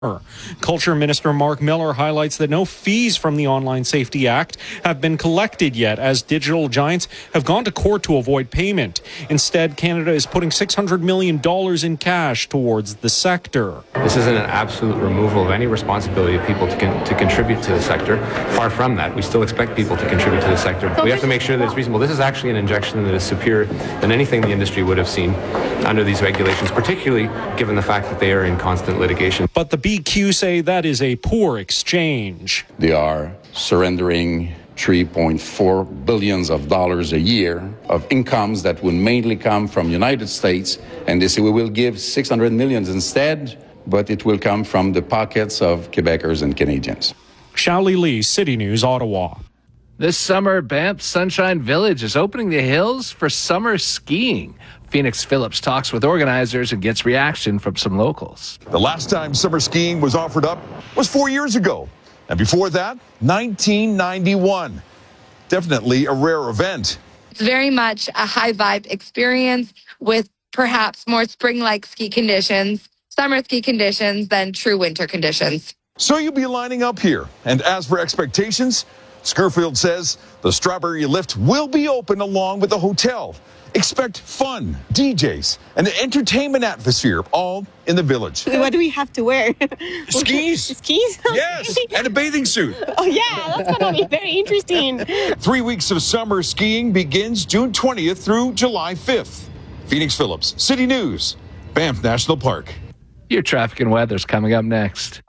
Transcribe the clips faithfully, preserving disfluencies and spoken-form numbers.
Culture Minister Mark Miller highlights that no fees from the Online Safety Act have been collected yet, as digital giants have gone to court to avoid payment. Instead, Canada is putting six hundred million dollars in cash towards the sector. This isn't an absolute removal of any responsibility of people to, con- to contribute to the sector. Far from that. We still expect people to contribute to the sector. We have to make sure that it's reasonable. This is actually an injection that is superior than anything the industry would have seen under these regulations, particularly given the fact that they are in constant litigation. But the B Q say that is a poor exchange. They are surrendering three point four billions of dollars a year of incomes that would mainly come from United States, and they say we will give six hundred millions instead, but it will come from the pockets of Quebecers and Canadians. Shally Lee, City News, Ottawa. This summer, Banff Sunshine Village is opening the hills for summer skiing. Phoenix Phillips talks with organizers and gets reaction from some locals. The last time summer skiing was offered up was four years ago. And before that, nineteen ninety-one. Definitely a rare event. It's very much a high vibe experience with perhaps more spring-like ski conditions, summer ski conditions than true winter conditions. So you'll be lining up here. And as for expectations, Scurfield says the Strawberry Lift will be open along with the hotel. Expect fun, D Js, and an entertainment atmosphere, all in the village. What do we have to wear? Skis. Skis? Yes, and a bathing suit. Oh, yeah, that's going to be very interesting. Three weeks of summer skiing begins June twentieth through July fifth. Phoenix Phillips, City News, Banff National Park. Your traffic and weather's coming up next.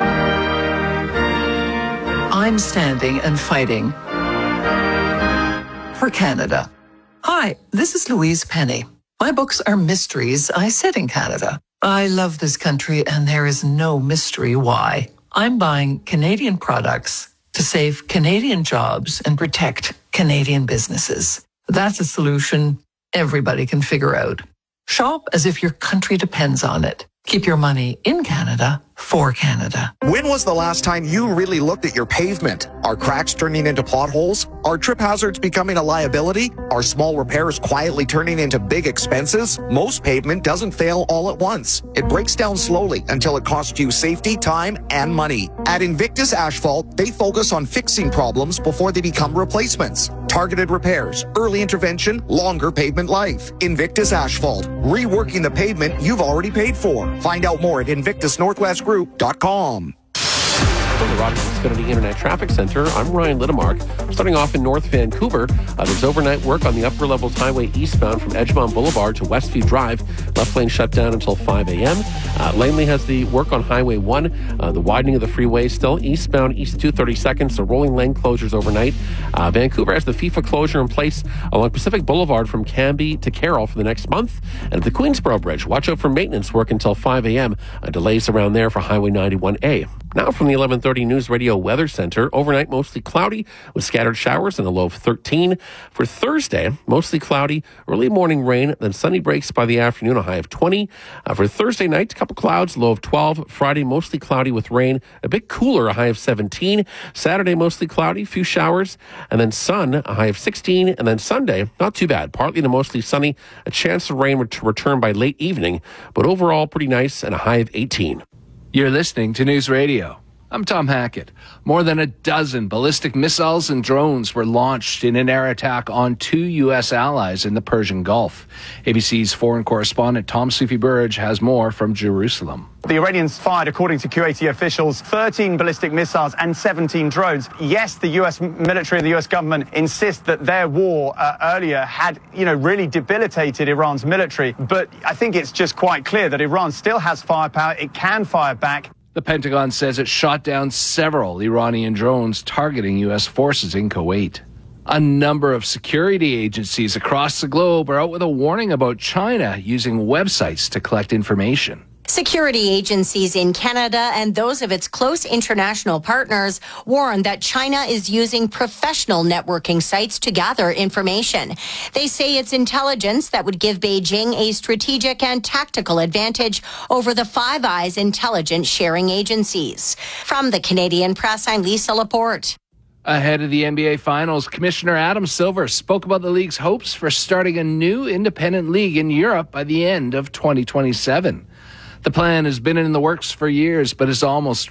I'm standing and fighting for Canada. Hi, this is Louise Penny. My books are mysteries I set in Canada. I love this country and there is no mystery why. I'm buying Canadian products to save Canadian jobs and protect Canadian businesses. That's a solution everybody can figure out. Shop as if your country depends on it. Keep your money in Canada for Canada. When was the last time you really looked at your pavement? Are cracks turning into potholes? Are trip hazards becoming a liability? Are small repairs quietly turning into big expenses? Most pavement doesn't fail all at once. It breaks down slowly until it costs you safety, time, and money. At Invictus Asphalt, they focus on fixing problems before they become replacements. Targeted repairs, early intervention, longer pavement life. Invictus Asphalt, reworking the pavement you've already paid for. Find out more at invictus northwest group dot com. From the Rogers Xfinity Internet Traffic Center, I'm Ryan Littemark. Starting off in North Vancouver, uh, there's overnight work on the Upper Levels Highway eastbound from Edgemont Boulevard to Westview Drive. Left lane shut down until five a.m. Uh, Langley has the work on Highway one. Uh, the widening of the freeway still eastbound east two thirty-second, so rolling lane closures overnight. Uh, Vancouver has the FIFA closure in place along Pacific Boulevard from Cambie to Carroll for the next month. And at the Queensboro Bridge, watch out for maintenance work until five a.m. Uh, delays around there for Highway ninety-one A. Now from the eleven thirty News Radio Weather Center, overnight mostly cloudy with scattered showers and a low of thirteen. For Thursday, mostly cloudy, early morning rain, then sunny breaks by the afternoon, a high of twenty. Uh, for Thursday night, a couple clouds, low of twelve. Friday, mostly cloudy with rain, a bit cooler, a high of seventeen. Saturday, mostly cloudy, few showers, and then sun, a high of sixteen. And then Sunday, not too bad, partly to mostly sunny, a chance of rain to return by late evening, but overall pretty nice and a high of eighteen. You're listening to News Radio. I'm Tom Hackett. More than a dozen ballistic missiles and drones were launched in an air attack on two U S allies in the Persian Gulf. A B C's foreign correspondent Tom Soufi-Burge has more from Jerusalem. The Iranians fired, according to Kuwaiti officials, thirteen ballistic missiles and seventeen drones. Yes, the U S military and the U S government insist that their war uh, earlier had, you know, really debilitated Iran's military. But I think it's just quite clear that Iran still has firepower. It can fire back. The Pentagon says it shot down several Iranian drones targeting U S forces in Kuwait. A number of security agencies across the globe are out with a warning about China using websites to collect information. Security agencies in Canada and those of its close international partners warn that China is using professional networking sites to gather information. They say it's intelligence that would give Beijing a strategic and tactical advantage over the Five Eyes intelligence sharing agencies. From the Canadian Press, I'm Lisa Laporte. Ahead of the N B A Finals, Commissioner Adam Silver spoke about the league's hopes for starting a new independent league in Europe by the end of twenty twenty-seven. The plan has been in the works for years, but is almost